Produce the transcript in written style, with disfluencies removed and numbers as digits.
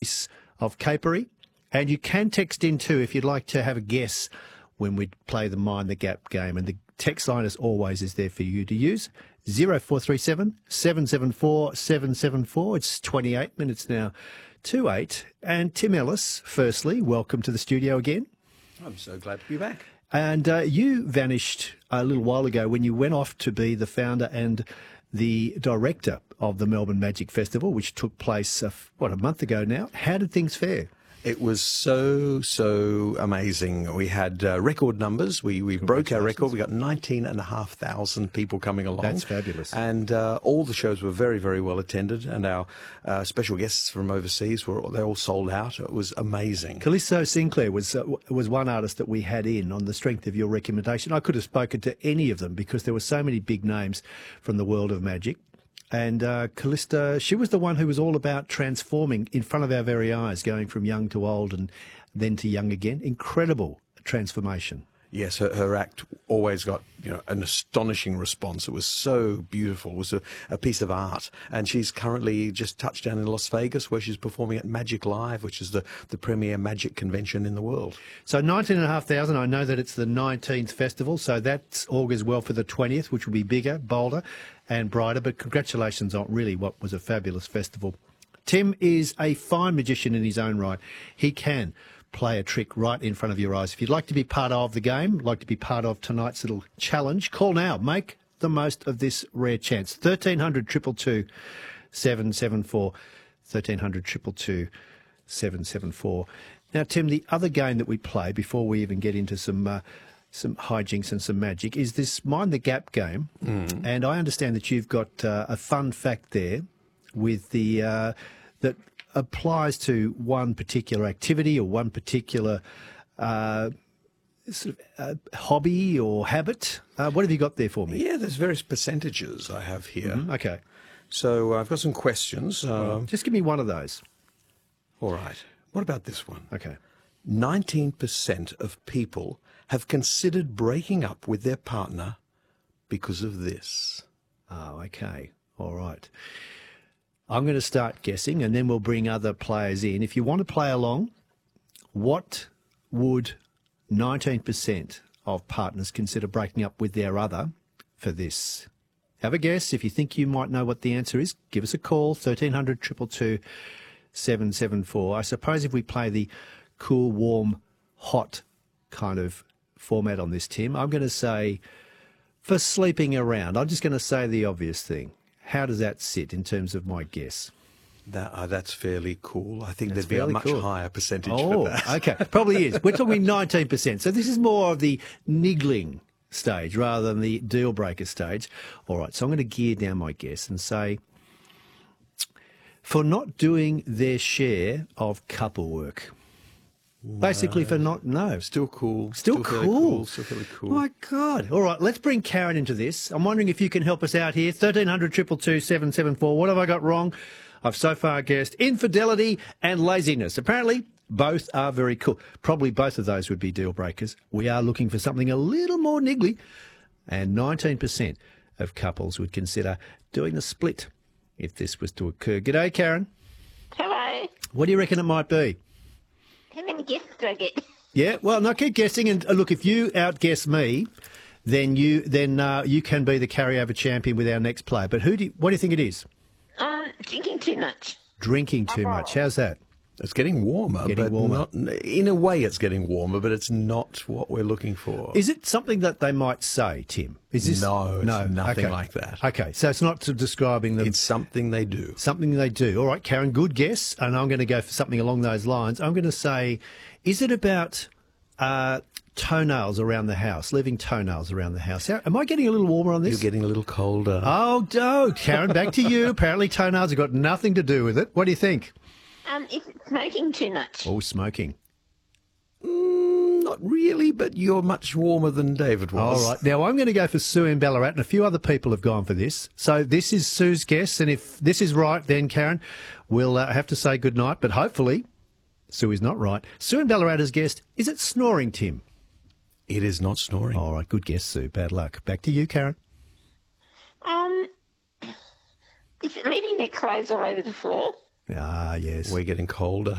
of capery. And you can text in too if you'd like to have a guess when we play the Mind the Gap game. And the text line, as always, is there for you to use. 0437 774 774. It's 28 minutes now to 8. And Tim Ellis, firstly, welcome to the studio again. I'm so glad to be back. And you vanished a little while ago when you went off to be the founder and the director of the Melbourne Magic Festival, which took place, a month ago now. How did things fare? It was so amazing. We had record numbers. We broke our record. We got 19,500 people coming along. That's fabulous. And all the shows were very, very well attended. And our special guests from overseas, they all sold out. It was amazing. Callisto Sinclair was one artist that we had in on the strength of your recommendation. I could have spoken to any of them because there were so many big names from the world of magic. And Callisto, she was the one who was all about transforming in front of our very eyes, going from young to old and then to young again. Incredible transformation. Yes, her act always got an astonishing response. It was so beautiful. It was a piece of art. And she's currently just touched down in Las Vegas, where she's performing at Magic Live, which is the premier magic convention in the world. So 19,500, I know that it's the 19th festival, so that augurs well for the 20th, which will be bigger, bolder and brighter. But congratulations on really what was a fabulous festival. Tim is a fine magician in his own right. He can play a trick right in front of your eyes. If you'd like to be part of the game, like to be part of tonight's little challenge, call now. Make the most of this rare chance. 1300 222 774. 1300 222 774. Now, Tim, the other game that we play before we even get into some hijinks and some magic is this Mind the Gap game. And I understand that you've got a fun fact there with the that applies to one particular activity or one particular hobby or habit. What have you got there for me? Yeah, there's various percentages I have here. Okay. So I've got some questions. Just give me one of those. All right. What about this one? Okay. 19% of people have considered breaking up with their partner because of this. Oh, okay. All right. I'm going to start guessing and then we'll bring other players in. If you want to play along, what would 19% of partners consider breaking up with their other for this? Have a guess. If you think you might know what the answer is, give us a call, 1300 222 774. I suppose if we play the cool, warm, hot kind of format on this, Tim, I'm going to say for sleeping around. I'm just going to say the obvious thing. How does that sit in terms of my guess? That's fairly cool. I think there'd be a much higher percentage for that. Okay. Probably is. We're talking 19%. So this is more of the niggling stage rather than the deal breaker stage. All right. So I'm going to gear down my guess and say for not doing their share of couple work. Basically for not, no. Still cool. Still cool. Still fairly cool. My God. All right, let's bring Karen into this. I'm wondering if you can help us out here. 1300 222 774. What have I got wrong? I've so far guessed infidelity and laziness. Apparently, both are very cool. Probably both of those would be deal breakers. We are looking for something a little more niggly. And 19% of couples would consider doing the split if this was to occur. G'day, Karen. Hello. What do you reckon it might be? How many guesses do I get? Yeah, well, no, keep guessing. And look, if you outguess me, then you can be the carryover champion with our next player. But what do you think it is? Drinking too much. Drinking too much. How's that? It's getting warmer. Not, in a way, it's getting warmer, but it's not what we're looking for. Is it something that they might say, Tim? Is this No, it's nothing like that. Okay, so it's not describing them. It's something they do. Something they do. All right, Karen, good guess. And I'm going to go for something along those lines. I'm going to say, is it about toenails around the house, leaving toenails around the house? Am I getting a little warmer on this? You're getting a little colder. Oh, no. Karen, back to you. Apparently toenails have got nothing to do with it. What do you think? Is it smoking too much? Oh, smoking. Not really, but you're much warmer than David was. All right. Now, I'm going to go for Sue in Ballarat, and a few other people have gone for this. So this is Sue's guess, and if this is right, then, Karen, we'll have to say goodnight. But hopefully, Sue is not right. Sue in Ballarat has guessed, is it snoring, Tim? It is not snoring. All right. Good guess, Sue. Bad luck. Back to you, Karen. Is it leaving their clothes all over the floor? Ah, yes. We're getting colder.